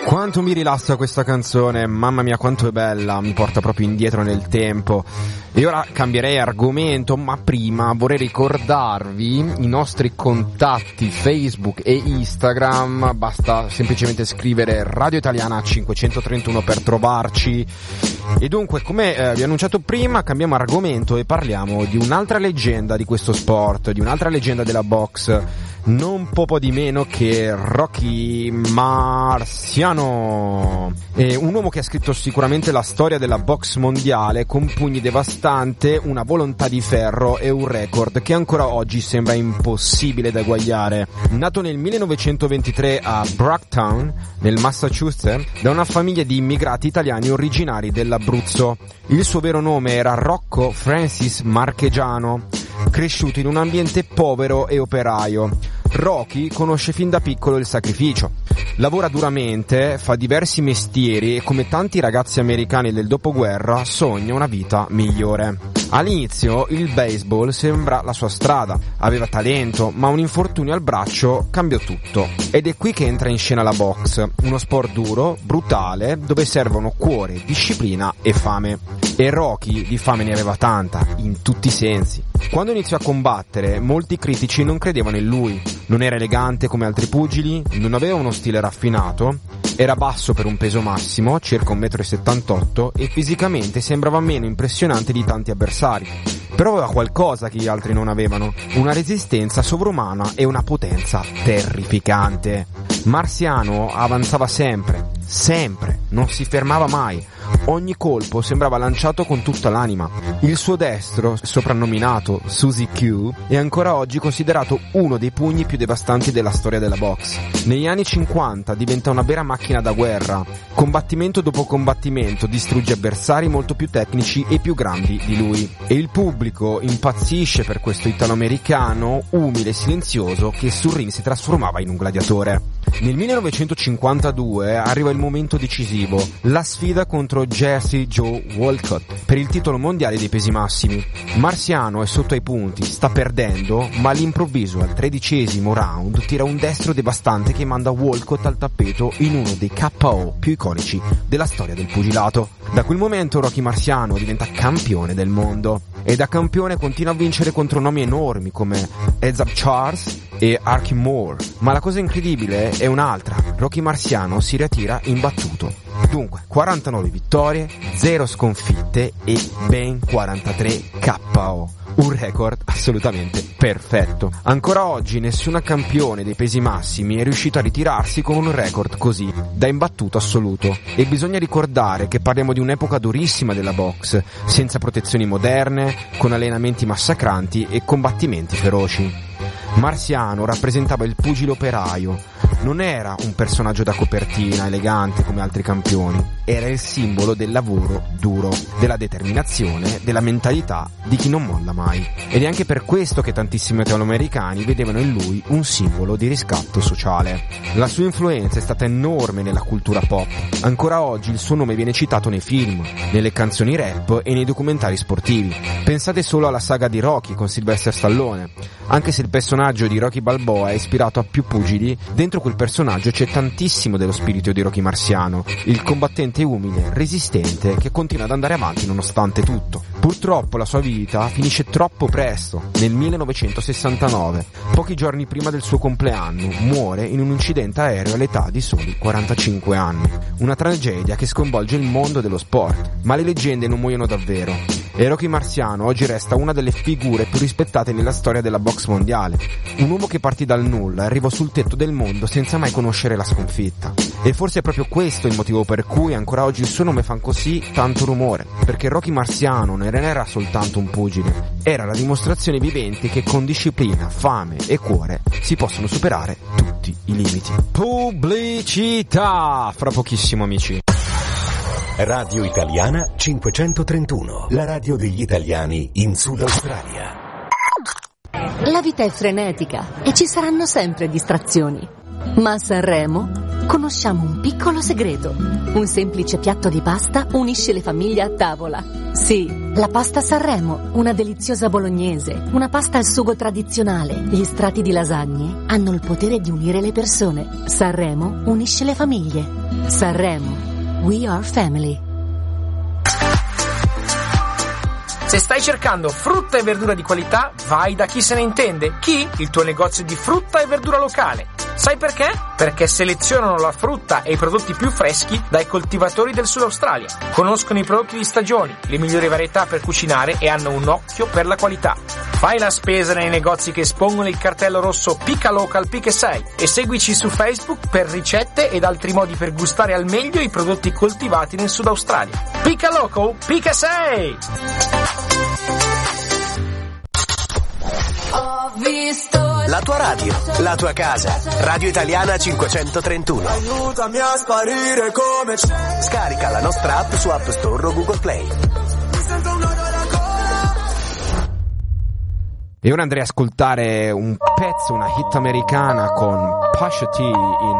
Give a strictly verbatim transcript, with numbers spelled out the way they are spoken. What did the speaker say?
Quanto mi rilassa questa canzone, mamma mia quanto è bella, mi porta proprio indietro nel tempo. E ora cambierei argomento, ma prima vorrei ricordarvi i nostri contatti Facebook e Instagram. Basta semplicemente scrivere Radio Italiana cinquecentotrentuno per trovarci. E dunque, come eh, vi ho annunciato prima, cambiamo argomento e parliamo di un'altra leggenda di questo sport, di un'altra leggenda della box, non poco di meno che Rocky Marciano. È un uomo che ha scritto sicuramente la storia della box mondiale, con pugni devastante, una volontà di ferro e un record che ancora oggi sembra impossibile da eguagliare. Nato nel millenovecentoventitré a Bracktown, nel Massachusetts, da una famiglia di immigrati italiani originari dell'Abruzzo. Il suo vero nome era Rocco Francis Marchegiano, cresciuto in un ambiente povero e operaio. Rocky conosce fin da piccolo il sacrificio, lavora duramente, fa diversi mestieri e come tanti ragazzi americani del dopoguerra sogna una vita migliore. All'inizio il baseball sembra la sua strada, aveva talento, ma un infortunio al braccio cambiò tutto. Ed è qui che entra in scena la box, uno sport duro, brutale, dove servono cuore, disciplina e fame. E Rocky di fame ne aveva tanta, in tutti i sensi. Quando iniziò a combattere, molti critici non credevano in lui. Non era elegante come altri pugili, non aveva uno stile raffinato, era basso per un peso massimo, circa un metro e settantotto, e fisicamente sembrava meno impressionante di tanti avversari. Però aveva qualcosa che gli altri non avevano, una resistenza sovrumana e una potenza terrificante. Marciano avanzava sempre, sempre, non si fermava mai. Ogni colpo sembrava lanciato con tutta l'anima. Il suo destro, soprannominato Suzy Q, è ancora oggi considerato uno dei pugni più devastanti della storia della box. Negli anni cinquanta diventa una vera macchina da guerra. Combattimento dopo combattimento distrugge avversari molto più tecnici e più grandi di lui. E il pubblico impazzisce per questo italo-americano umile e silenzioso che sul ring si trasformava in un gladiatore. Nel millenovecentocinquantadue arriva il momento decisivo, la sfida contro Jesse Joe Walcott per il titolo mondiale dei pesi massimi. Marciano è sotto ai punti, sta perdendo, ma all'improvviso al tredicesimo round tira un destro devastante che manda Walcott al tappeto in uno dei K O più iconici della storia del pugilato. Da quel momento Rocky Marciano diventa campione del mondo e da campione continua a vincere contro nomi enormi come Ezzard Charles e Archie Moore, ma la cosa incredibile è un'altra: Rocky Marciano si ritira imbattuto. Dunque, quarantanove vittorie, zero sconfitte e ben quarantatré K O. Un record assolutamente perfetto. Ancora oggi nessuna campione dei pesi massimi è riuscito a ritirarsi con un record così, da imbattuto assoluto. E bisogna ricordare che parliamo di un'epoca durissima della box, senza protezioni moderne, con allenamenti massacranti e combattimenti feroci. Marciano rappresentava il pugile operaio, non era un personaggio da copertina elegante come altri campioni, era il simbolo del lavoro duro, della determinazione, della mentalità di chi non molla mai. Ed è anche per questo che tantissimi italo-americani vedevano in lui un simbolo di riscatto sociale. La sua influenza è stata enorme nella cultura pop, ancora oggi il suo nome viene citato nei film, nelle canzoni rap e nei documentari sportivi. Pensate solo alla saga di Rocky con Sylvester Stallone. Anche se il personaggio di Rocky Balboa è ispirato a più pugili, dentro quel personaggio c'è tantissimo dello spirito di Rocky Marciano, il combattente umile, resistente, che continua ad andare avanti nonostante tutto. Purtroppo la sua vita finisce troppo presto, nel millenovecentosessantanove, pochi giorni prima del suo compleanno, muore in un incidente aereo all'età di soli quarantacinque anni. Una tragedia che sconvolge il mondo dello sport, ma le leggende non muoiono davvero. E Rocky Marciano oggi resta una delle figure più rispettate nella storia della box mondiale. Un uomo che partì dal nulla e arrivò sul tetto del mondo senza mai conoscere la sconfitta. E forse è proprio questo il motivo per cui ancora oggi il suo nome fa così tanto rumore, perché Rocky Marciano non era soltanto un pugile, era la dimostrazione vivente che con disciplina, fame e cuore si possono superare tutti i limiti. Pubblicità! Fra pochissimo, amici. Radio Italiana cinquecentotrentuno, la radio degli italiani in Sud Australia. La vita è frenetica e ci saranno sempre distrazioni, ma a Sanremo conosciamo un piccolo segreto. Un semplice piatto di pasta unisce le famiglie a tavola. Sì, la pasta Sanremo, una deliziosa bolognese, una pasta al sugo tradizionale. Gli strati di lasagne hanno il potere di unire le persone. Sanremo unisce le famiglie. Sanremo, we are family. Se stai cercando frutta e verdura di qualità, vai da Chi se ne intende. Chi? Il tuo negozio di frutta e verdura locale. Sai perché? Perché selezionano la frutta e i prodotti più freschi dai coltivatori del Sud Australia. Conoscono i prodotti di stagioni, le migliori varietà per cucinare e hanno un occhio per la qualità. Fai la spesa nei negozi che espongono il cartello rosso Pica Local Pica sei e seguici su Facebook per ricette ed altri modi per gustare al meglio i prodotti coltivati nel Sud Australia. Pica Local Pica sei! Ho visto la tua radio, la tua casa. Radio Italiana cinquecentotrentuno. Aiutami a sparire come c'è. Scarica la nostra app su App Store o Google Play. Mi sento un nodo alla gola. E ora andrei a ascoltare un pezzo, una hit americana con Pusha T in